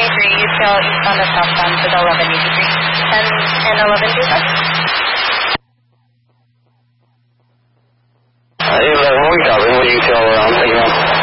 East on the southbound to the 1183. And 1125? 11, we copy. What do you tell around?